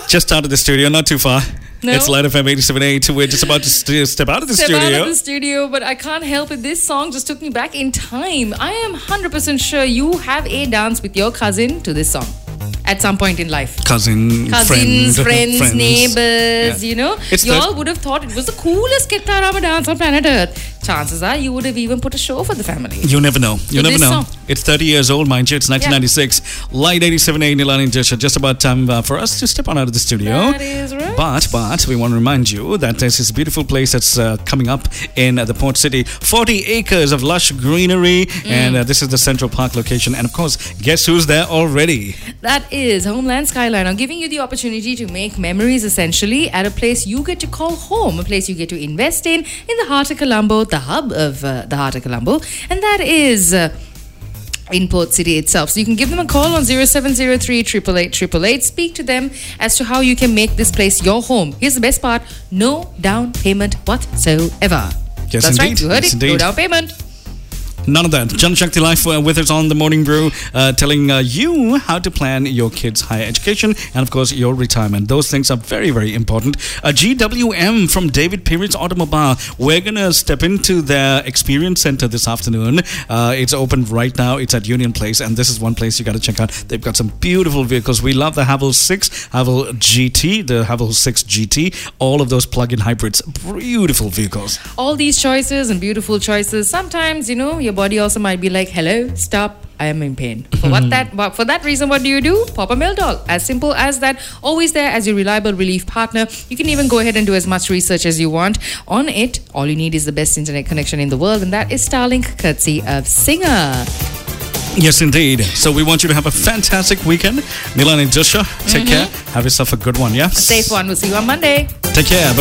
Just out of the studio, not too far. No. It's Light FM 87.8. We're just about to step out of the studio. Out of the studio, but I can't help it. This song just took me back in time. I am 100% sure you have a dance with your cousin to this song at some point in life. Cousins, friends, neighbors, you know. You all would have thought it was the coolest Kittarama dance on planet Earth. Chances are you would have even put a show for the family. You never know. You never know. Song. It's 30 years old, mind you. It's 1996. Light 87.8, Nilani and Josha. Just about time for us to step on out of the studio. That is right. But we want to remind you that there's this beautiful place that's coming up in the port city. 40 acres of lush greenery. And this is the Central Park location. And of course, guess who's there already? That is Homeland Skyline. I'm giving you the opportunity to make memories essentially at a place you get to call home, a place you get to invest in the heart of Colombo, the hub of the heart of Colombo, and that is in Port City itself. So you can give them a call on 0703 888 888. Speak to them as to how you can make this place your home. Here's the best part: no down payment whatsoever. Yes, that's indeed. right, you heard yes, it. Indeed. No down payment. None of that. Jan Shakti Life with us on the Morning Brew, telling you how to plan your kids' higher education and, of course, your retirement. Those things are very, very important. GWM from David Perry's Automobile. We're going to step into their experience center this afternoon. It's open right now. It's at Union Place, and this is one place you got to check out. They've got some beautiful vehicles. We love the Haval 6, Haval GT, the Haval 6 GT, all of those plug-in hybrids. Beautiful vehicles. All these choices and beautiful choices. Sometimes, you know, your body also might be like, hello, stop, I am in pain. For that reason, what do? Pop a Mildol. As simple as that. Always there as your reliable relief partner. You can even go ahead and do as much research as you want on it. All you need is the best internet connection in the world, and that is Starlink, courtesy of Singer. Yes, indeed. So we want you to have a fantastic weekend. Nilan and Joshua, take care. Have yourself a good one, yeah? A safe one. We'll see you on Monday. Take care.